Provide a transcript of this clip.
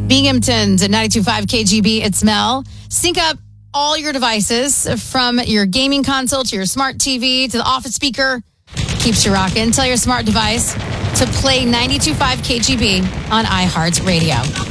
Binghamton's at 92.5 KGB. It's Mel. Sync up all your devices from your gaming console to your smart TV to the office speaker. Keeps you rocking. Tell your smart device to play 92.5 KGB on iHeartRadio.